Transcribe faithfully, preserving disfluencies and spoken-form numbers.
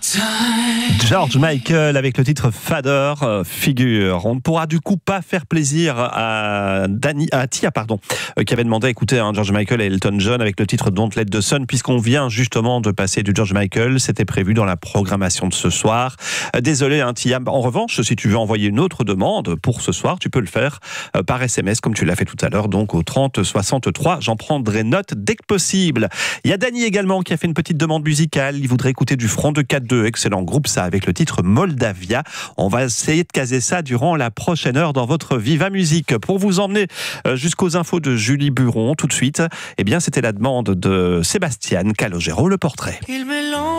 George Michael avec le titre Father euh, Figure. On ne pourra du coup pas faire plaisir à, Danny, à Tia pardon, euh, qui avait demandé à écouter hein, George Michael et Elton John avec le titre Don't Let the Sun, puisqu'on vient justement de passer du George Michael. C'était prévu dans la programmation de ce soir. Euh, désolé hein, Tia. En revanche, si tu veux envoyer une autre demande pour ce soir, tu peux le faire euh, par S M S comme tu l'as fait tout à l'heure, donc au trente soixante-trois. J'en prendrai note dès que possible. Il y a Danny également qui a fait une petite demande musicale. Il voudrait écouter du Front de quatre deux, excellent groupe ça, avec le titre Moldavia. On va essayer de caser ça durant la prochaine heure dans votre Viva Musique. Pour vous emmener jusqu'aux infos de Julie Buron tout de suite, eh bien c'était la demande de Sébastien Calogero, le portrait.